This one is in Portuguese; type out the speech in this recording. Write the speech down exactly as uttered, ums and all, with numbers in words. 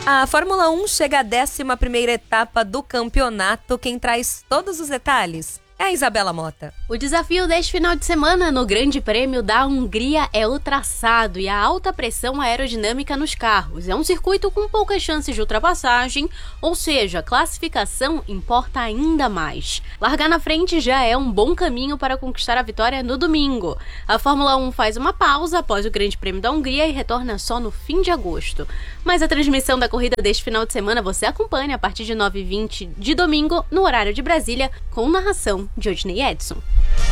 A Fórmula um chega à décima primeira etapa do campeonato. Quem traz todos os detalhes é a Isabela Mota. O desafio deste final de semana no Grande Prêmio da Hungria é o traçado e a alta pressão aerodinâmica nos carros. É um circuito com poucas chances de ultrapassagem, ou seja, a classificação importa ainda mais. Largar na frente já é um bom caminho para conquistar a vitória no domingo. A Fórmula um faz uma pausa após o Grande Prêmio da Hungria e retorna só no fim de agosto. Mas a transmissão da corrida deste final de semana você acompanha a partir de nove e vinte de domingo, no horário de Brasília, com narração de Odinei Edson.